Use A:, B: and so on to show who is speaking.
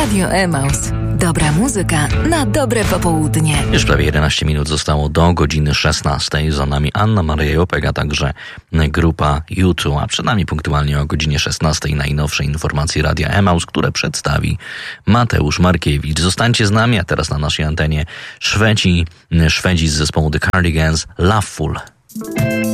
A: Radio Emaus. Dobra muzyka na dobre popołudnie.
B: Już prawie 11 minut zostało do godziny 16. Za nami Anna Maria Jopek, a także grupa U2, a przed nami punktualnie o godzinie 16 najnowsze informacje Radia Emaus, które przedstawi Mateusz Markiewicz. Zostańcie z nami, a teraz na naszej antenie Szwedzi z zespołu The Cardigans, Loveful.